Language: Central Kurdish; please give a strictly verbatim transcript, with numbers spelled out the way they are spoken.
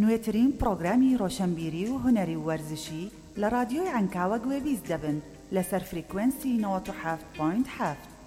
نوێترین پرۆگرامی ڕۆشنبیری و هونەری و وەرزشی لە رادیۆی عنکاوە گوێبیست دەبن لەسەر فریکوێنسی نەوەت و هەفت پۆینت هەفت.